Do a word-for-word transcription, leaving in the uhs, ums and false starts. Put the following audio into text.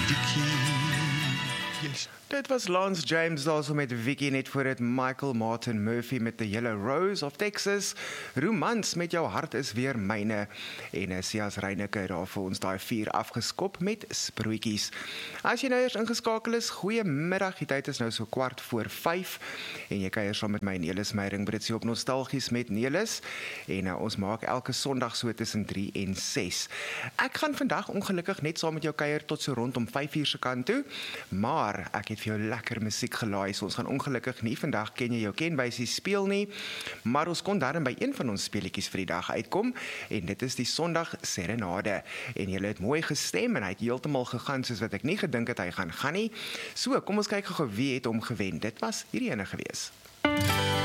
Yes. Dit was Lance James also met Vicky, net voor het Michael Martin Murphy met The Yellow Rose of Texas. Romans met jou hart is weer myne. En Sias Reineke daar vir ons daai vier afgeskop met sproetjies. As jy nou eers ingeskakel is, goeiemiddag. Die tyd is nou so kwart voor vyf. En jy kuier saam met my Nelis Meyering, Britsie op Nostalgies met Nelis. En uh, ons maak elke Sondag so tussen drie en ses. Ek gaan vandag ongelukkig net saam met jou kuier tot so rondom vyf uur se kant toe. Maar ek het vir jou lekker musiek gelaai, so ons gaan ongelukkig nie vandag Ken jy jou kenwysie speel nie, maar ons kon daarin by een van ons speletjies vir die dag uitkom, en dit is die Sondag Serenade, en julle het mooi gestem, en hy het heeltemal gegaan soos wat ek nie gedink het hy gaan gaan nie, so kom ons kyk gou wie het hom gewen, dit was hierdie ene gewees.